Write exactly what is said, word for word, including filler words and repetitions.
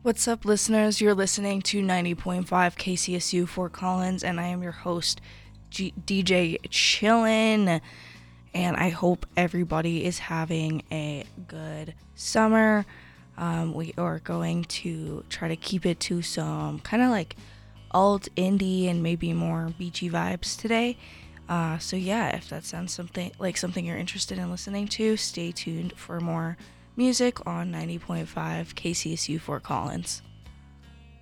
What's up, listeners? You're listening to ninety point five K C S U Fort Collins, and I am your host, G- D J Chillin'. And I hope everybody is having a good summer. Um, we are going to try to keep it to some kind of like alt indie and maybe more beachy vibes today. Uh, so yeah, if that sounds something like something you're interested in listening to, stay tuned for more music on ninety point five K C S U Fort Collins.